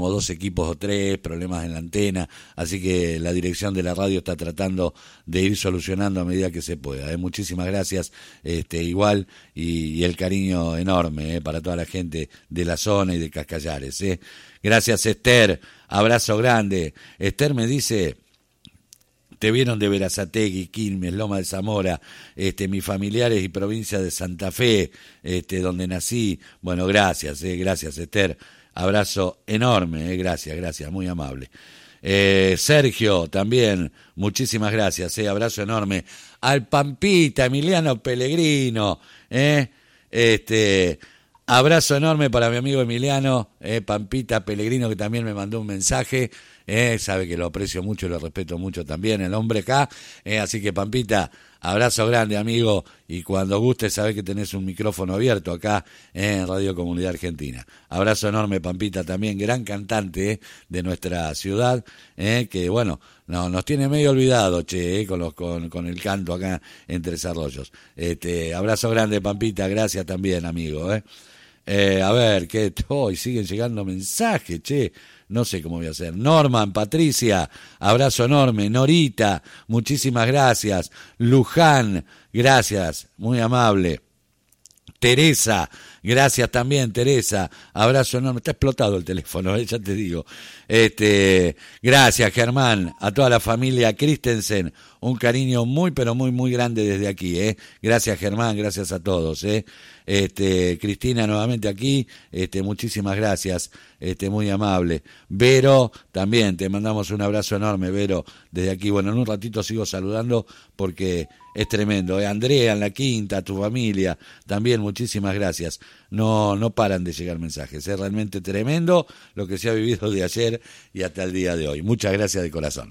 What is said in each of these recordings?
como 2 equipos o 3, problemas en la antena, así que la dirección de la radio está tratando de ir solucionando a medida que se pueda. Muchísimas gracias, igual, y el cariño enorme para toda la gente de la zona y de Cascallares. Gracias, Esther, abrazo grande. Esther me dice... Te vieron de Berazategui, Quilmes, Loma de Zamora, mis familiares y provincia de Santa Fe, donde nací. Bueno, gracias, gracias, Esther. Abrazo enorme, gracias, muy amable. Sergio, también, muchísimas gracias, abrazo enorme. Al Pampita, Emiliano Pellegrino, abrazo enorme para mi amigo Emiliano, Pampita Pellegrino, que también me mandó un mensaje. Sabe que lo aprecio mucho y lo respeto mucho también, el hombre acá, así que Pampita, abrazo grande, amigo, y cuando guste sabe que tenés un micrófono abierto acá en Radio Comunidad Argentina. Abrazo enorme, Pampita, también gran cantante de nuestra ciudad, que bueno, no nos tiene medio olvidado, con el canto acá en Tres Arroyos. Abrazo grande, Pampita, gracias también, amigo. A ver, que hoy siguen llegando mensajes, no sé cómo voy a hacer. Norman, Patricia, abrazo enorme. Norita, muchísimas gracias. Luján, gracias, muy amable. Teresa, gracias también, Teresa, abrazo enorme. Está explotado el teléfono, ya te digo. Gracias, Germán, a toda la familia Christensen, un cariño muy, pero muy, muy grande desde aquí, Gracias, Germán, gracias a todos, Cristina, nuevamente aquí, muchísimas gracias, muy amable. Vero, también, te mandamos un abrazo enorme, Vero, desde aquí. Bueno, en un ratito sigo saludando porque es tremendo, Andrea en la Quinta, tu familia, también muchísimas gracias. No paran de llegar mensajes, es realmente tremendo lo que se ha vivido de ayer y hasta el día de hoy. Muchas gracias de corazón.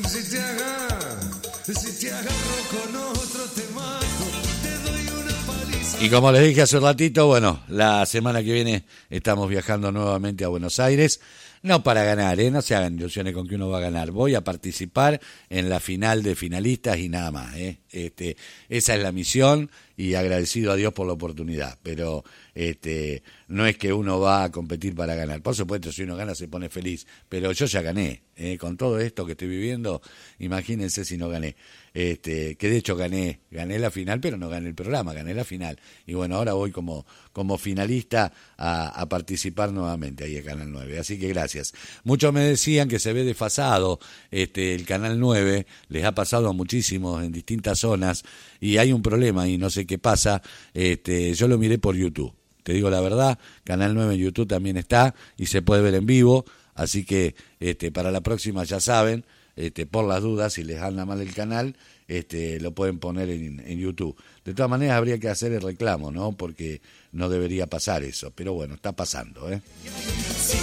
Si te agarro con otro te mato, te doy una paliza. Y como les dije hace un ratito, bueno, la semana que viene estamos viajando nuevamente a Buenos Aires. No para ganar, no se hagan ilusiones con que uno va a ganar. Voy a participar en la final de finalistas y nada más. Esa es la misión y agradecido a Dios por la oportunidad. Pero no es que uno va a competir para ganar. Por supuesto, si uno gana se pone feliz. Pero yo ya gané. Con todo esto que estoy viviendo, imagínense si no gané. Que de hecho gané la final, pero no gané el programa, gané la final. Y bueno, ahora voy como finalista a participar nuevamente ahí en Canal 9. Así que gracias. Muchos me decían que se ve desfasado el Canal 9, les ha pasado a muchísimos en distintas zonas y hay un problema y no sé qué pasa. Yo lo miré por YouTube. Te digo la verdad, Canal 9 en YouTube también está y se puede ver en vivo. Así que para la próxima ya saben, por las dudas, si les anda mal el canal, lo pueden poner en YouTube. De todas maneras habría que hacer el reclamo, ¿no? Porque no debería pasar eso, pero bueno, está pasando,